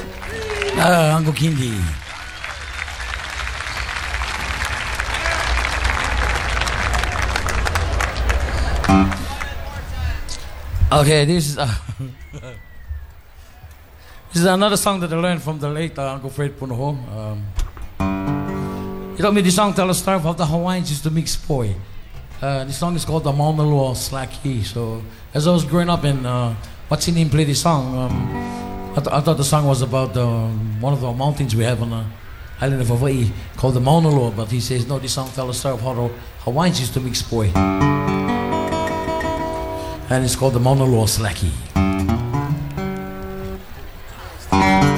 Uncle Kingi. Okay, this is this is another song that I learned from the late Uncle Fred Punoho. He taught me this song tell a story of how the Hawaiians used to mix poi. This song is called the Mauna Loa Slaki. So as I was growing up and watching him play this song, I thought the song was about one of the mountains we have on the island of Hawaii called the Mauna Loa. But he says, no, this song tells a story of how the Hawaiians used to mix poi. And it's called the Mauna Loa Slaki.